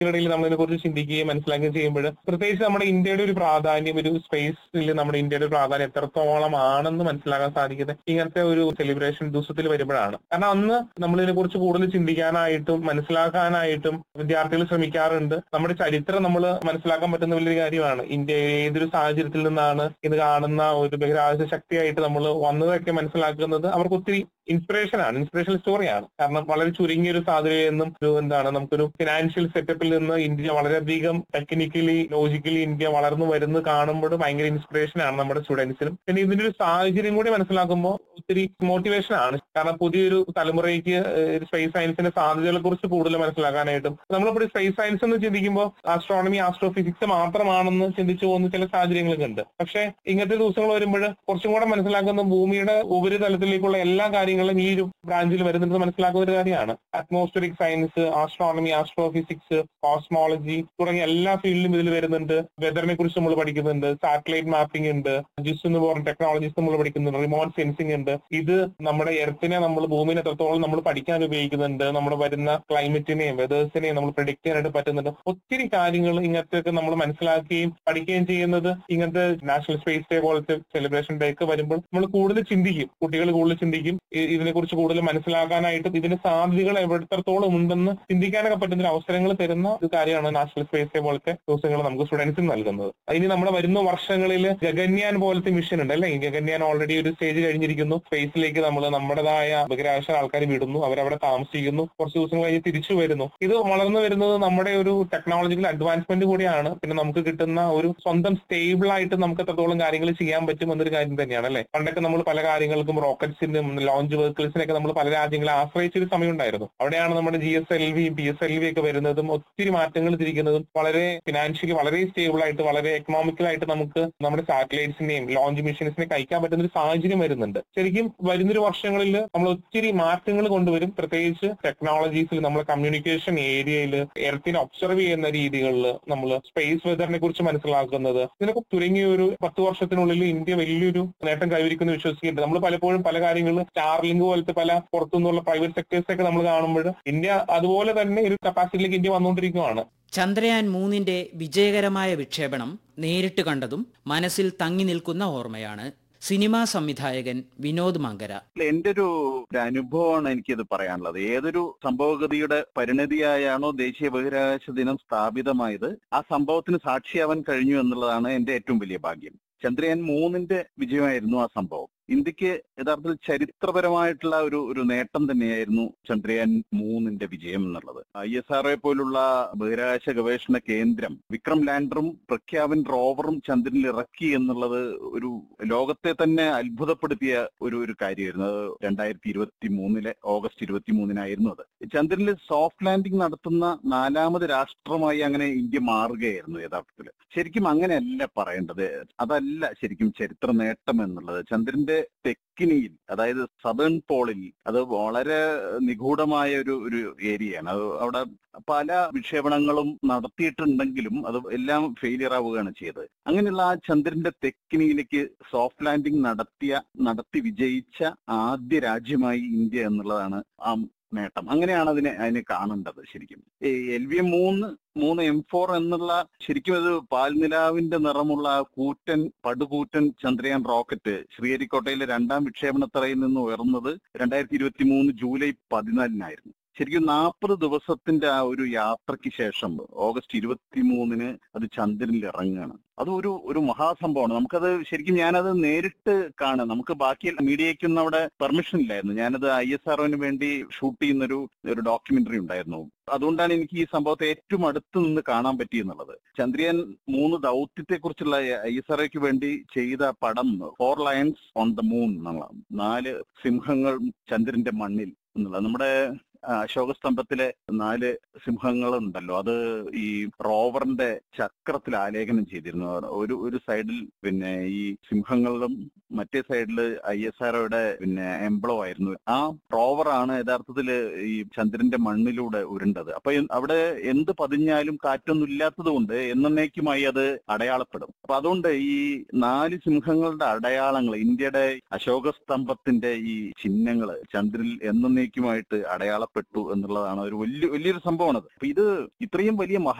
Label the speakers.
Speaker 1: ഇടയിൽ നമ്മളിതിനെ കുറിച്ച് ചിന്തിക്കുകയും മനസ്സിലാക്കുകയും ചെയ്യുമ്പോൾ പ്രത്യേകിച്ച് നമ്മുടെ ഇന്ത്യയുടെ ഒരു പ്രാധാന്യം, ഒരു സ്പേസിൽ നമ്മുടെ ഇന്ത്യയുടെ ഒരു പ്രാധാന്യം എത്രത്തോളം ആണെന്ന് മനസ്സിലാക്കാൻ സാധിക്കുന്നത് ഇങ്ങനത്തെ ഒരു സെലിബ്രേഷൻ ദിവസത്തിൽ വരുമ്പോഴാണ്. കാരണം അന്ന് നമ്മളിതിനെ കുറിച്ച് കൂടുതൽ ചിന്തിക്കാനായിട്ടും മനസ്സിലാക്കാനായിട്ടും വിദ്യാർത്ഥികൾ ശ്രമിക്കാറുണ്ട്. നമ്മുടെ ചരിത്രം നമ്മൾ മനസ്സിലാക്കാൻ പറ്റുന്ന വലിയൊരു കാര്യമാണ്. ഇന്ത്യ ഏതൊരു സാഹചര്യത്തിൽ നിന്നാണ് ഇത് കാണുന്ന ഒരു ബഹിരാകാശ ശക്തിയായിട്ട് നമ്മൾ വന്നതൊക്കെ മനസ്സിലാക്കുന്നത് അവർക്ക് ഒത്തിരി ഇൻസ്പിറേഷണൽ സ്റ്റോറിയാണ്. കാരണം വളരെ ചുരുങ്ങിയ ഒരു സാധ്യതയിൽ നിന്നും നമുക്കൊരു ഫിനാൻഷ്യൽ സെറ്റപ്പിൽ നിന്ന് ഇന്ത്യ വളരെയധികം ടെക്നിക്കലി ലോജിക്കലി ഇന്ത്യ വളർന്നു വരുന്നത് കാണുമ്പോൾ ഭയങ്കര ഇൻസ്പിറേഷൻ ആണ് നമ്മുടെ സ്റ്റുഡൻസിനും. പിന്നെ ഇതിന്റെ ഒരു സാഹചര്യം കൂടി മനസ്സിലാക്കുമ്പോൾ ഒത്തിരി മോട്ടിവേഷൻ ആണ്. കാരണം പുതിയൊരു തലമുറയ്ക്ക് സ്പേസ് സയൻസിന്റെ സാധ്യതകളെ കുറിച്ച് കൂടുതൽ മനസ്സിലാക്കാനായിട്ടും നമ്മളിപ്പോൾ സ്പേസ് സയൻസ് എന്ന് ചിന്തിക്കുമ്പോൾ ആസ്ട്രോണമി, ആസ്ട്രോഫിസിക്സ് മാത്രമാണെന്ന് ചിന്തിച്ചു പോകുന്ന ചില സാഹചര്യങ്ങളൊക്കെ ഉണ്ട്. പക്ഷെ ഇങ്ങനത്തെ ദിവസങ്ങൾ വരുമ്പോൾ കുറച്ചും കൂടെ മനസ്സിലാക്കുന്ന ഭൂമിയുടെ ഉപരിതലത്തിലേക്കുള്ള എല്ലാ കാര്യങ്ങളും ഈ ഒരു ബ്രാഞ്ചിൽ വരുന്നത് മനസ്സിലാക്കുന്ന ഒരു കാര്യമാണ്. Atmospheric science, astronomy, astrophysics, cosmology തുടങ്ങിയ എല്ലാ ഫീൽഡിലും ഇതിൽ വരുന്നുണ്ട്. വെതറിനെ കുറിച്ച് നമ്മൾ പഠിക്കുന്നുണ്ട്, സാറ്റലൈറ്റ് മാപ്പിംഗ് ഉണ്ട്, ജിസ് എന്ന് പറയുന്ന ടെക്നോളജീസ് നമ്മൾ പഠിക്കുന്നുണ്ട്, റിമോട്ട് സെൻസിംഗ് ഉണ്ട്. ഇത് നമ്മുടെ എർത്തിനെ ഭൂമിനെ എത്രത്തോളം നമ്മൾ പഠിക്കാൻ ഉപയോഗിക്കുന്നുണ്ട്, നമ്മുടെ വരുന്ന ക്ലൈമറ്റിനെയും വെതേഴ്സിനെയും നമ്മൾ പ്രെഡിക്റ്റ് ചെയ്യാനായിട്ട് പറ്റുന്നുണ്ട്. ഒത്തിരി കാര്യങ്ങൾ ഇങ്ങനത്തെയൊക്കെ നമ്മൾ മനസ്സിലാക്കുകയും പഠിക്കുകയും ചെയ്യുന്നത് ഇങ്ങനത്തെ നാഷണൽ സ്പേസ് ഡേ പോലത്തെ സെലിബ്രേഷൻ ഡേ ഒക്കെ വരുമ്പോൾ നമ്മൾ കൂടുതൽ ചിന്തിക്കും, കുട്ടികൾ കൂടുതൽ ചിന്തിക്കും, ഇതിനെക്കുറിച്ച് കൂടുതൽ മനസ്സിലാക്കാനായിട്ടും ഇതിന്റെ സാധ്യതകൾ എത്രത്തോളം ഉണ്ടെന്ന് ചിന്തിക്കാനൊക്കെ പറ്റുന്ന അവസരങ്ങൾ തരുന്ന ഒരു കാര്യമാണ് നാഷണൽ സ്പേസ് ഡേ പോലത്തെ ദിവസങ്ങൾ നമുക്ക് സ്റ്റുഡൻസിന് നൽകുന്നത്. ഇനി നമ്മുടെ വരുന്ന വർഷങ്ങളിൽ ഗഗൻയാൻ പോലത്തെ മിഷൻ ഉണ്ട് അല്ലെ. ഗഗൻയാൻ ഓൾറെഡി ഒരു സ്റ്റേജ് കഴിഞ്ഞിരിക്കുന്നു. സ്പേസിലേക്ക് നമ്മൾ നമ്മുടേതായ ബഹിരാകാശ ആൾക്കാർ വിടുന്നു, അവരവിടെ താമസിക്കുന്നു, കുറച്ച് ദിവസം കഴിഞ്ഞ് തിരിച്ചു വരുന്നു. ഇത് വളർന്നു വരുന്നത് നമ്മുടെ ഒരു ടെക്നോളജിക്കൽ അഡ്വാൻസ്മെന്റ് കൂടിയാണ്. പിന്നെ നമുക്ക് കിട്ടുന്ന ഒരു സ്വന്തം സ്റ്റേബിൾ ആയിട്ട് നമുക്ക് എത്രത്തോളം കാര്യങ്ങൾ ചെയ്യാൻ പറ്റും എന്നൊരു കാര്യം തന്നെയാണ് അല്ലെ. പണ്ടൊക്കെ നമ്മൾ പല കാര്യങ്ങൾക്കും റോക്കറ്റ്സിനും ലോഞ്ച് വെഹിക്കിൾസിനൊക്കെ നമ്മൾ പല രാജ്യങ്ങളെ ആശ്രയിച്ചൊരു സമയം ഉണ്ടായിരുന്നു. അവിടെയാണ് നമ്മുടെ GSLV, PSLV ഒക്കെ വരുന്നതും ഒത്തിരി മാറ്റങ്ങൾ തിരിക്കുന്നതും വളരെ ഫിനാൻഷ്യലി വളരെ സ്റ്റേബിൾ ആയിട്ട് വളരെ എക്കണോമിക്കലായിട്ട് നമുക്ക് നമ്മുടെ സാറ്റലൈറ്റ്സിനെയും ലോഞ്ച് മിഷൻസിനെയും കഴിക്കാൻ പറ്റുന്ന ഒരു സാഹചര്യം വരുന്നുണ്ട്. ശരിക്കും വരുന്നൊരു വർഷങ്ങളിൽ നമ്മൾ ഒത്തിരി മാറ്റങ്ങൾ കൊണ്ടുവരും. പ്രത്യേകിച്ച് ടെക്നോളജീസിൽ നമ്മൾ കമ്മ്യൂണിക്കേഷൻ ഏരിയയിൽ എർത്തിനെ ഒബ്സർവ് ചെയ്യുന്ന രീതികളിൽ നമ്മൾ സ്പേസ് വെതറിനെ കുറിച്ച് മനസ്സിലാക്കുന്നത്, ഇതിനൊക്കെ തുടങ്ങിയ ഒരു 10 വർഷത്തിനുള്ളിൽ ഇന്ത്യ വലിയൊരു നേട്ടം കൈവരിക്കുന്നു വിശ്വസിക്കുന്നുണ്ട്. നമ്മൾ പലപ്പോഴും പല കാര്യങ്ങളും സ്റ്റാർലിങ്ക് പോലത്തെ പല പുറത്തുനിന്നുള്ള പ്രൈവറ്റ് സെക്ടേഴ്സ് ഒക്കെ നമ്മൾ കാണുമ്പോൾ ഇന്ത്യ അതുപോലെ തന്നെ ഒരു കപ്പാസിറ്റിയിലേക്ക് ഇന്ത്യ വന്നുകൊണ്ടിരിക്കുകയാണ്.
Speaker 2: ചന്ദ്രയാൻ 3 വിജയകരമായ വിക്ഷേപണം നേരിട്ട് കണ്ടതും മനസ്സിൽ തങ്ങി നിൽക്കുന്ന ഓർമ്മയാണ്. സിനിമാ സംവിധായകൻ വിനോദ് മങ്കര.
Speaker 3: എന്റെ ഒരു അനുഭവമാണ് എനിക്കിത് പറയാനുള്ളത്. ഏതൊരു സംഭവഗതിയുടെ പരിണതിയായാണോ ദേശീയ ബഹിരാകാശ ദിനം സ്ഥാപിതമായത്, ആ സംഭവത്തിന് സാക്ഷിയാവാൻ കഴിഞ്ഞു എന്നുള്ളതാണ് എന്റെ ഏറ്റവും വലിയ ഭാഗ്യം. ചന്ദ്രയാൻ 3 വിജയമായിരുന്നു ആ സംഭവം. ഇന്ത്യക്ക് യഥാർത്ഥത്തിൽ ചരിത്രപരമായിട്ടുള്ള ഒരു നേട്ടം തന്നെയായിരുന്നു ചന്ദ്രയാൻ 3 വിജയം എന്നുള്ളത്. ISRO പോലുള്ള ബഹിരാകാശ ഗവേഷണ കേന്ദ്രം വിക്രം ലാൻഡറും പ്രഖ്യാപൻ റോവറും ചന്ദ്രനിൽ ഇറക്കി എന്നുള്ളത് ഒരു ലോകത്തെ തന്നെ അത്ഭുതപ്പെടുത്തിയ ഒരു കാര്യമായിരുന്നു. അത് 2023 ഓഗസ്റ്റ് 23 അത്. ചന്ദ്രനിൽ സോഫ്റ്റ് ലാൻഡിംഗ് നടത്തുന്ന 4ാമത് രാഷ്ട്രമായി അങ്ങനെ ഇന്ത്യ മാറുകയായിരുന്നു യഥാർത്ഥത്തിൽ. ശരിക്കും അങ്ങനെയല്ല പറയേണ്ടത്. അതല്ല ശരിക്കും ചരിത്ര നേട്ടം എന്നുള്ളത്. ചന്ദ്രന്റെ തെക്കിനിയിൽ, അതായത് സദേൺ പോളിൽ, അത് വളരെ നിഗൂഢമായ ഒരു ഏരിയയാണ്. അത് അവിടെ പല വിക്ഷേപണങ്ങളും നടത്തിയിട്ടുണ്ടെങ്കിലും അത് എല്ലാം ഫെയിലിയർ ആവുകയാണ് ചെയ്തത്. അങ്ങനെയുള്ള ആ ചന്ദ്രന്റെ തെക്കിനിയിലേക്ക് സോഫ്റ്റ് ലാൻഡിംഗ് നടത്തി വിജയിച്ച ആദ്യ രാജ്യമായി ഇന്ത്യ എന്നുള്ളതാണ് ആ നേട്ടം. അങ്ങനെയാണ് അതിനെ കാണേണ്ടത്. ശരിക്കും LV-3 M4 എന്നുള്ള ശരിക്കും അത് പാൽനിലാവിന്റെ നിറമുള്ള പടുകൂറ്റൻ ചന്ദ്രയാൻ റോക്കറ്റ് ശ്രീഹരിക്കോട്ടയിലെ 2ാം വിക്ഷേപണത്തറയിൽ നിന്ന് ഉയർന്നത് 2023 ജൂലൈ 14 ശരിക്കും 40 ദിവസത്തിന്റെ ആ ഒരു യാത്രയ്ക്ക് ശേഷം ഓഗസ്റ്റ് 23 അത് ചന്ദ്രനിൽ ഇറങ്ങുകയാണ്. അത് ഒരു മഹാസംഭവമാണ്. നമുക്കത് ശരിക്കും ഞാനത് നേരിട്ട് കാണാം. നമുക്ക് ബാക്കി മീഡിയയ്ക്കൊന്നും അവിടെ പെർമിഷൻ ഇല്ലായിരുന്നു. ഞാനത് ISROന് വേണ്ടി ഷൂട്ട് ചെയ്യുന്ന ഒരു ഡോക്യുമെന്ററി ഉണ്ടായിരുന്നു. അതുകൊണ്ടാണ് എനിക്ക് ഈ സംഭവത്തെ ഏറ്റവും അടുത്ത് നിന്ന് കാണാൻ പറ്റിയെന്നുള്ളത്. ചന്ദ്രയാൻ 3 ദൗത്യത്തെ കുറിച്ചുള്ള ISROയ്ക്ക് വേണ്ടി ചെയ്ത പടം 4 ലയൺസ് ഓൺ ദ മൂൺ എന്നുള്ള 4 സിംഹങ്ങൾ ചന്ദ്രന്റെ മണ്ണിൽ എന്നുള്ള നമ്മുടെ അശോകസ്തംഭത്തിലെ 4 സിംഹങ്ങളുണ്ടല്ലോ, അത് ഈ റോവറിന്റെ ചക്രത്തിൽ ആലേഖനം ചെയ്തിരുന്നു. ഒരു സൈഡിൽ പിന്നെ ഈ സിംഹങ്ങളും മറ്റേ സൈഡിൽ ISROയുടെ എംബ്ലോ ആയിരുന്നു. ആ റോവറാണ് യഥാർത്ഥത്തിൽ ഈ ചന്ദ്രന്റെ മണ്ണിലൂടെ ഉരുണ്ടത്. അപ്പൊ അവിടെ എന്ത് പതിഞ്ഞാലും കാറ്റൊന്നും ഇല്ലാത്തത് കൊണ്ട് എന്നേക്കുമായി അത് അടയാളപ്പെടും. അപ്പൊ അതുകൊണ്ട് ഈ 4 സിംഹങ്ങളുടെ അടയാളങ്ങൾ, ഇന്ത്യയുടെ അശോക സ്തംഭത്തിന്റെ ഈ ചിഹ്നങ്ങള് ചന്ദ്രനിൽ എന്നേക്കുമായിട്ട് അടയാളപ്പെട്ടു എന്നുള്ളതാണ് ഒരു വലിയൊരു സംഭവമാണത്. അപ്പൊ ഇത് ഇത്രയും വലിയ